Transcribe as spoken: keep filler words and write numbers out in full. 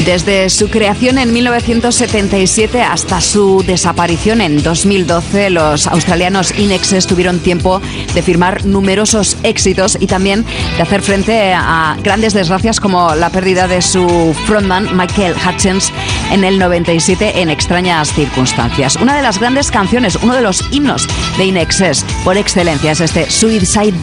Desde su creación en mil novecientos setenta y siete hasta su desaparición en dos mil doce, los australianos In Excess tuvieron tiempo de firmar numerosos éxitos y también de hacer frente a grandes desgracias como la pérdida de su frontman Michael Hutchence en el noventa y siete en extrañas circunstancias. Una de las grandes canciones, uno de los himnos de In Excess por excelencia es este Suicide